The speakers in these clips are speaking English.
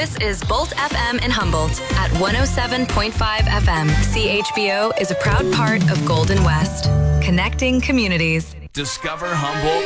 This is Bolt FM in Humboldt at 107.5 FM. CHBO is a proud part of Golden West, connecting communities. Discover Humboldt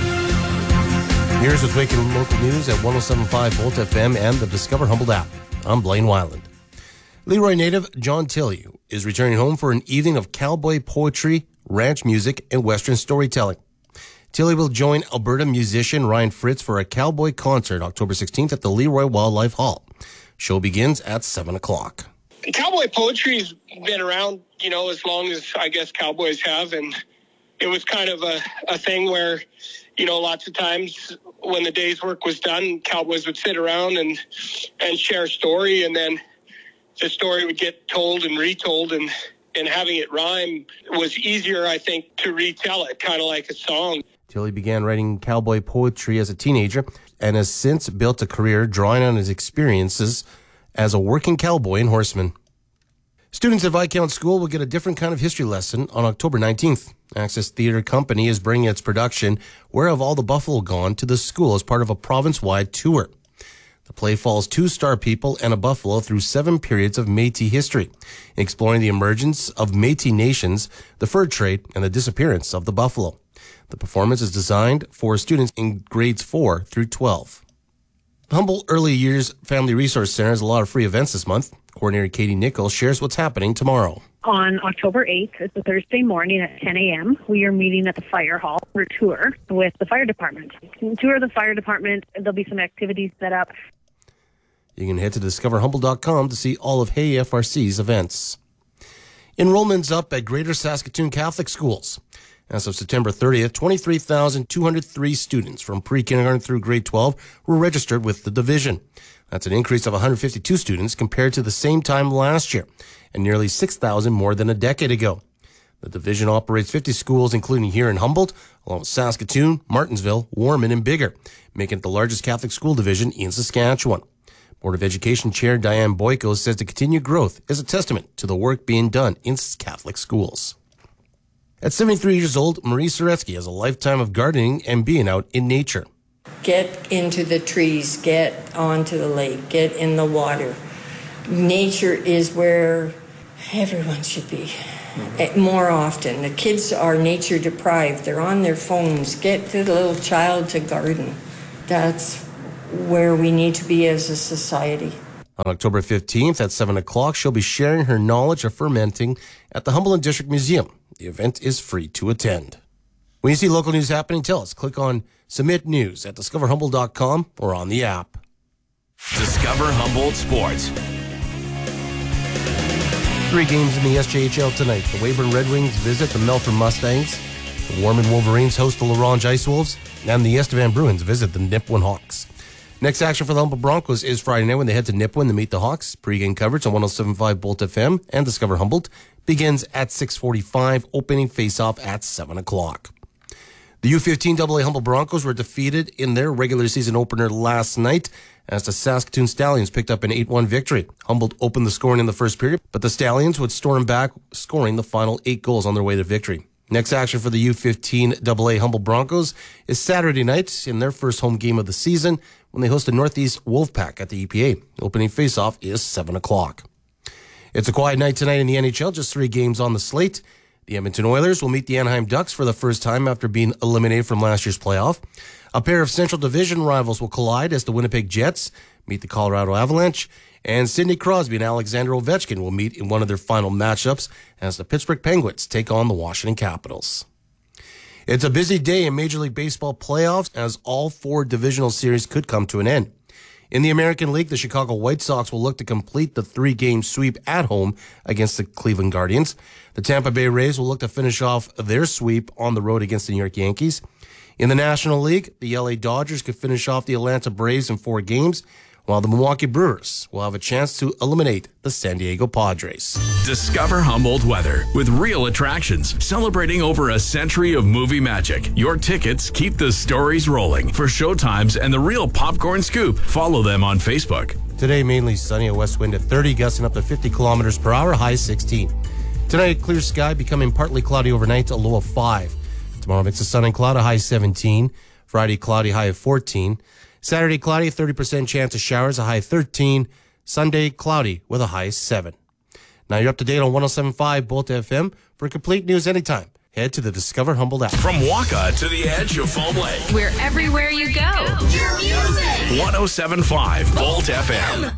News. Here's what's making local news at 107.5 Bolt FM and the Discover Humboldt app. I'm Blaine Weiland. Leroy native John Tilley is returning home for an evening of cowboy poetry, ranch music, and Western storytelling. Tilley will join Alberta musician Ryan Fritz for a cowboy concert October 16th at the Leroy Wildlife Hall. Show begins at 7 o'clock. Cowboy poetry's been around, as long as I guess cowboys have, and it was kind of a thing where, lots of times when the day's work was done, cowboys would sit around and share a story, and then the story would get told and retold, and having it rhyme was easier, I think, to retell it, kind of like a song. Tilley began writing cowboy poetry as a teenager and has since built a career drawing on his experiences as a working cowboy and horseman. Students at Viscount School will get a different kind of history lesson on October 19th. Access Theatre Company is bringing its production, Where Have All the Buffalo Gone?, to the school as part of a province-wide tour. The play follows two star people and a buffalo through 7 periods of Métis history, exploring the emergence of Métis nations, the fur trade, and the disappearance of the buffalo. The performance is designed for students in grades 4 through 12. The Humboldt Early Years Family Resource Center has a lot of free events this month. Coordinator Katie Nichols shares what's happening tomorrow. On October 8th, it's a Thursday morning at 10 a.m., we are meeting at the fire hall for a tour with the fire department. Tour the fire department, there'll be some activities set up. You can head to discoverhumboldt.com to see all of HAFRC's events. Enrollment's up at Greater Saskatoon Catholic Schools. As of September 30th, 23,203 students from pre-kindergarten through grade 12 were registered with the division. That's an increase of 152 students compared to the same time last year, and nearly 6,000 more than a decade ago. The division operates 50 schools, including here in Humboldt, along with Saskatoon, Martensville, Warman, and Biggar, making it the largest Catholic school division in Saskatchewan. Board of Education Chair Diane Boyko says the continued growth is a testament to the work being done in Catholic schools. At 73 years old, Marie Soretsky has a lifetime of gardening and being out in nature. Get into the trees, get onto the lake, get in the water. Nature is where everyone should be more often. The kids are nature deprived. They're on their phones. Get the little child to garden. That's where we need to be as a society. On October 15th at 7 o'clock, she'll be sharing her knowledge of fermenting at the Humboldt District Museum. The event is free to attend. When you see local news happening, tell us. Click on Submit News at discoverhumboldt.com or on the app. Discover Humboldt Sports. 3 games in the SJHL tonight. The Weyburn Red Wings visit the Melfort Mustangs. The Warman Wolverines host the LaRange Ice Wolves. And the Estevan Bruins visit the Nipawin Hawks. Next action for the Humboldt Broncos is Friday night when they head to Nipawin to meet the Hawks. Pre-game coverage on 107.5 Bolt FM and Discover Humboldt begins at 6:45, opening face-off at 7 o'clock. The U15 AA Humboldt Broncos were defeated in their regular season opener last night as the Saskatoon Stallions picked up an 8-1 victory. Humboldt opened the scoring in the first period, but the Stallions would storm back, scoring the final 8 goals on their way to victory. Next action for the U15 AA Humboldt Broncos is Saturday night in their first home game of the season when they host the Northeast Wolfpack at the EPA. Opening faceoff is 7 o'clock. It's a quiet night tonight in the NHL, just 3 games on the slate. The Edmonton Oilers will meet the Anaheim Ducks for the first time after being eliminated from last year's playoff. A pair of Central Division rivals will collide as the Winnipeg Jets meet the Colorado Avalanche. And Sidney Crosby and Alexander Ovechkin will meet in one of their final matchups as the Pittsburgh Penguins take on the Washington Capitals. It's a busy day in Major League Baseball playoffs as all 4 divisional series could come to an end. In the American League, the Chicago White Sox will look to complete the 3-game sweep at home against the Cleveland Guardians. The Tampa Bay Rays will look to finish off their sweep on the road against the New York Yankees. In the National League, the LA Dodgers could finish off the Atlanta Braves in 4 games, while the Milwaukee Brewers will have a chance to eliminate the San Diego Padres. Discover Humboldt weather with real attractions celebrating over a century of movie magic. Your tickets keep the stories rolling. For showtimes and the real popcorn scoop, follow them on Facebook. Today, mainly sunny, a west wind at 30, gusting up to 50 kilometers per hour, high 16. Tonight, clear sky, becoming partly cloudy overnight, a low of 5. Tomorrow, mix of sun and cloud, a high 17. Friday, cloudy, high of 14. Saturday, cloudy, 30% chance of showers, a high 13. Sunday, cloudy with a high 7. Now you're up to date on 107.5 Bolt FM. For complete news anytime, head to the Discover Humboldt app. From Waka to the edge of Foam Lake. We're everywhere you go. Your music. 107.5 Bolt FM.